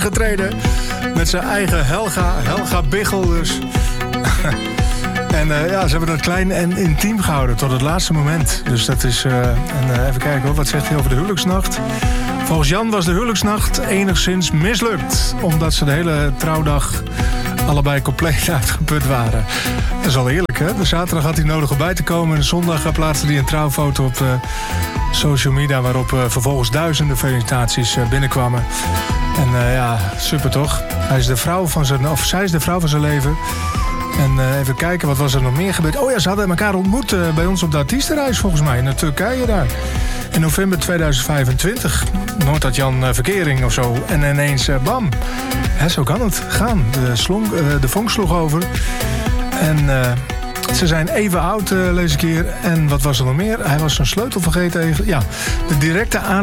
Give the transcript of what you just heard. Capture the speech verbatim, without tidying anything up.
getreden. Met zijn eigen Helga, Helga Biggel dus. En uh, ja, ze hebben dat klein en intiem gehouden tot het laatste moment. Dus dat is... Uh, en, uh, even kijken hoor, wat zegt hij over de huwelijksnacht? Volgens Jan was de huwelijksnacht enigszins mislukt. Omdat ze de hele trouwdag allebei compleet uitgeput waren. Dat is al eerlijk, hè? De zaterdag had hij nodig om bij te komen. En de zondag plaatste hij een trouwfoto op uh, social media... waarop uh, vervolgens duizenden felicitaties uh, binnenkwamen. En uh, ja, super toch? Hij is de vrouw van zijn... Of zij is de vrouw van zijn leven... En uh, even kijken, wat was er nog meer gebeurd? Oh ja, ze hadden elkaar ontmoet uh, bij ons op de artiestenreis volgens mij. In Turkije daar. In november tweeduizend vijfentwintig. Nooit had Jan uh, verkering of zo. En ineens, uh, bam. Hè, zo kan het gaan. De, slonk, uh, de vonk sloeg over. En uh, ze zijn even oud, uh, lees ik hier. En wat was er nog meer? Hij was zijn sleutel vergeten. Ja, de directe aan